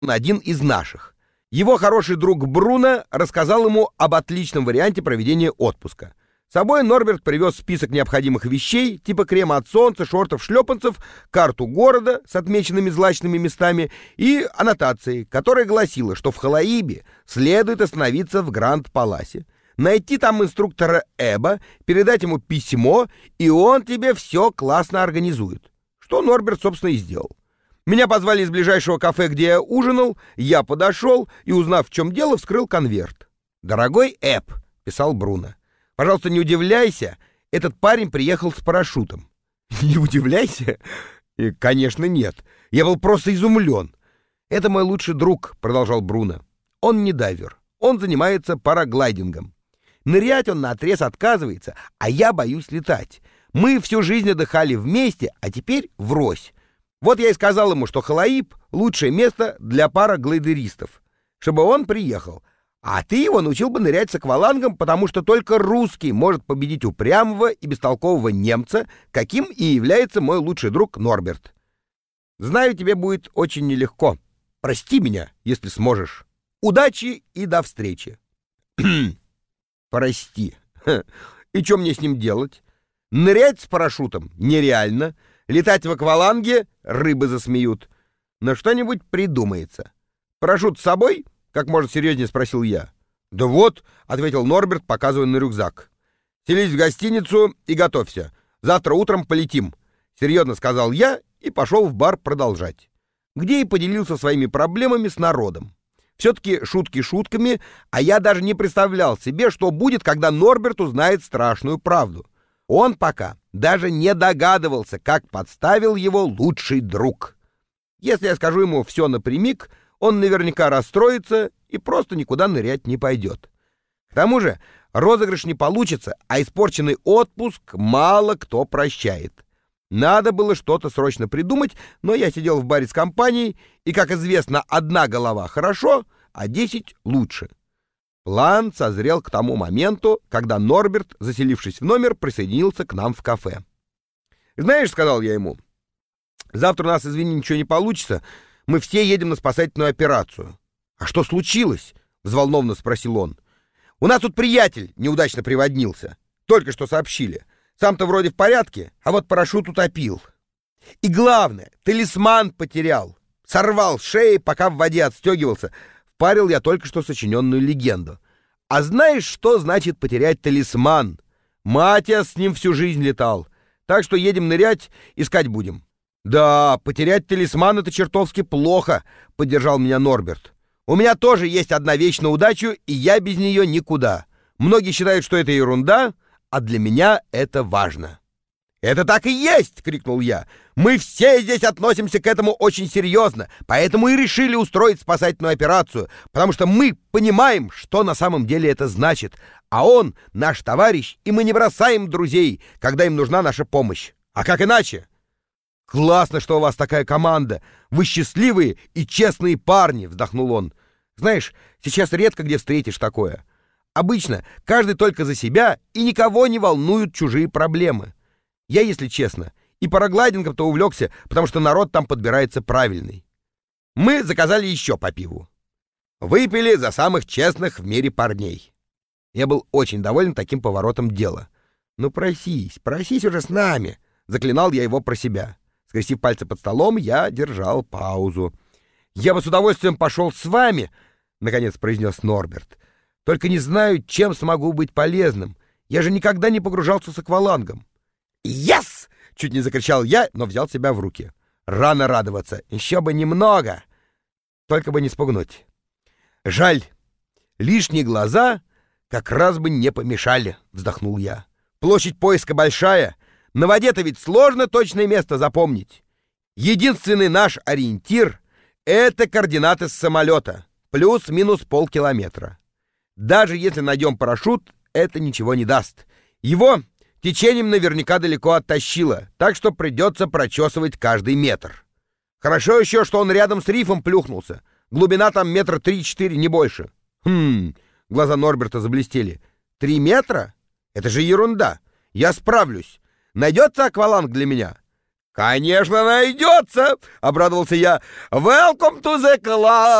один из наших. Его хороший друг Бруно рассказал ему об отличном варианте проведения отпуска. С собой Норберт привез список необходимых вещей, типа крема от солнца, шортов, шлепанцев, карту города с отмеченными злачными местами и аннотацией, которая гласила, что в Халаибе следует остановиться в Гранд-Паласе, найти там инструктора Эба, передать ему письмо, и он тебе все классно организует. Что Норберт, собственно, и сделал. Меня позвали из ближайшего кафе, где я ужинал, я подошел и, узнав, в чем дело, вскрыл конверт. «Дорогой Эб», — писал Бруно, — «пожалуйста, не удивляйся, этот парень приехал с парашютом». «Не удивляйся?» «Конечно, нет. Я был просто изумлен». «Это мой лучший друг», — продолжал Бруно. «Он не дайвер, он занимается параглайдингом. Нырять он наотрез отказывается, а я боюсь летать. Мы всю жизнь отдыхали вместе, а теперь врозь. Вот я и сказал ему, что Халаиб — лучшее место для параглайдеристов, чтобы он приехал. А ты его научил бы нырять с аквалангом, потому что только русский может победить упрямого и бестолкового немца, каким и является мой лучший друг Норберт. Знаю, тебе будет очень нелегко. Прости меня, если сможешь. Удачи и до встречи». Прости. И что мне с ним делать? Нырять с парашютом нереально. Летать в акваланге рыбы засмеют. Но что-нибудь придумается. Парашют с собой? Как можно серьезнее спросил я. Да вот, ответил Норберт, показывая на рюкзак. Селись в гостиницу и готовься. Завтра утром полетим. Серьезно сказал я и пошел в бар продолжать. Где и поделился своими проблемами с народом. Все-таки шутки шутками, а я даже не представлял себе, что будет, когда Норберт узнает страшную правду. Он пока даже не догадывался, как подставил его лучший друг. Если я скажу ему все напрямик, он наверняка расстроится и просто никуда нырять не пойдет. К тому же розыгрыш не получится, а испорченный отпуск мало кто прощает. Надо было что-то срочно придумать, но я сидел в баре с компанией, и, как известно, одна голова хорошо, а 10 лучше. План созрел к тому моменту, когда Норберт, заселившись в номер, присоединился к нам в кафе. «Знаешь, — сказал я ему, — завтра у нас, извини, ничего не получится, мы все едем на спасательную операцию». «А что случилось?» — взволнованно спросил он. «У нас тут приятель неудачно приводнился. Только что сообщили. Сам-то вроде в порядке, а вот парашют утопил. И главное, талисман потерял. Сорвал с шеи, пока в воде отстегивался. Впарил я только что сочиненную легенду. А знаешь, что значит потерять талисман? Матя с ним всю жизнь летал. Так что едем нырять, искать будем». «Да, потерять талисман — это чертовски плохо», — поддержал меня Норберт. «У меня тоже есть одна вещь на удачу, и я без нее никуда. Многие считают, что это ерунда, а для меня это важно». «Это так и есть!» — крикнул я. «Мы все здесь относимся к этому очень серьезно, поэтому и решили устроить спасательную операцию, потому что мы понимаем, что на самом деле это значит. А он наш товарищ, и мы не бросаем друзей, когда им нужна наша помощь. А как иначе?» «Классно, что у вас такая команда. Вы счастливые и честные парни!» — вздохнул он. «Знаешь, сейчас редко где встретишь такое. Обычно каждый только за себя, и никого не волнуют чужие проблемы. Я, если честно, и параглайдингом-то увлекся, потому что народ там подбирается правильный». Мы заказали еще по пиву. Выпили за самых честных в мире парней. Я был очень доволен таким поворотом дела. «Ну просись уже с нами!» — заклинал я его про себя. Скрестив пальцы под столом, я держал паузу. «Я бы с удовольствием пошел с вами!» — наконец произнес Норберт. «Только не знаю, чем смогу быть полезным. Я же никогда не погружался с аквалангом». «Yes!» — чуть не закричал я, но взял себя в руки. Рано радоваться, еще бы немного. Только бы не спугнуть. «Жаль, лишние глаза как раз бы не помешали», — вздохнул я. «Площадь поиска большая. На воде-то ведь сложно точное место запомнить. Единственный наш ориентир — это координаты с самолета, плюс-минус полкилометра. Даже если найдем парашют, это ничего не даст. Его течением наверняка далеко оттащило, так что придется прочесывать каждый метр. Хорошо еще, что он рядом с рифом плюхнулся. Глубина там 3-4 метра, не больше». Глаза Норберта заблестели. 3 метра? Это же ерунда. Я справлюсь. Найдется акваланг для меня? «Конечно, найдется!» — обрадовался я. «Welcome to the club!»